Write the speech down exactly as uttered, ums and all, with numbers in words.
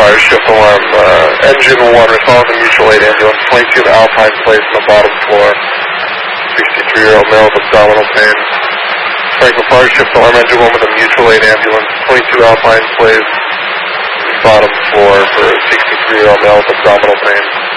fire shift alarm. Uh, engine one, respond to mutual aid ambulance, twenty-two to Alpine Place on the bottom floor. sixty-three-year-old male with abdominal pain. Franklin fire shift alarm, engine one with a mutual aid ambulance, twenty-two Alpine Place, bottom floor for a sixty-three-year-old male with abdominal pain.